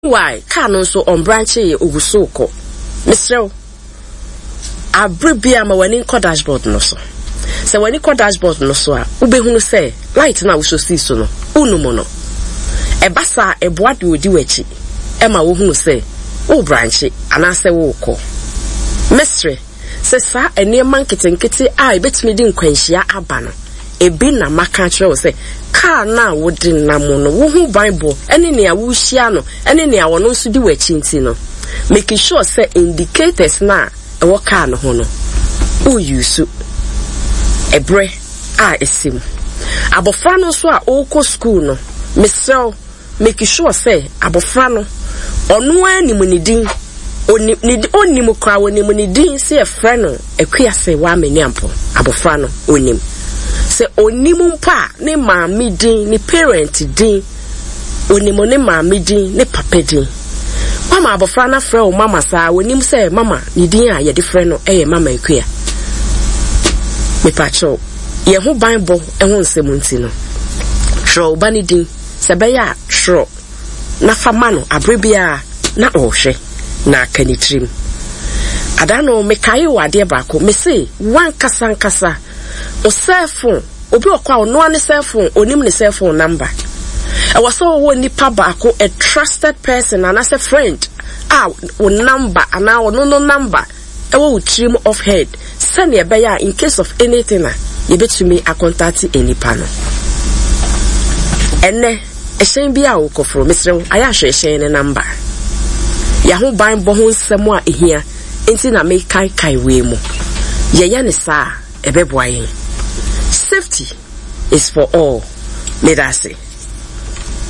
why can so on branche ogusoko Mr. Abribia ma wani ko dashboard no so se wani ko dashboard no so a ubehunu say light na wo so see so no unumo no ebasa eboade odi wachi ema wo hunu say wo branche anase wo ko Mr. se sa enema nketenkete a ebetimi di nkwanhia aba no ebi na maka kire say car na wo di namo no wo hu bible ene ne a wo hia no ene ne a wo no so di wachi nti no making sure say indicators na e wo car no ho no o use ebre a esim abofra no so a o ko school no mesel making sure say abofra no onu animu ni din onimu kwa onimu ni din se e frɛ no akua se wa mani ampo abofra no onim se onimu mpa ne maami din ne parent din onimu ne maami din ne papa din mama abofra na frɛ o mama sa onim se mama ni din a ye de frɛ no mama akua me pacho ye ho bible ho nsɛm nti no hwɛ ba ni din se be ya hwɛ na fama no abrebia na ohwɛ na kanitrim adano mekai wade baako me say wan kasa o cell phone obi okwa ono ne cell phone onim ne cell phone number e was so nipa baako a trusted person and as a friend o number ana no number e wo trim of head send ye be ya in case of anything you betumi a contact enipa no enne e shen bia wo kofro mesrem aya hwe shen ne number ya ho ban bo ho nsem a ehia enti na me kai we mu ye ya ne sa ebeboa yen safety is for all. Medase.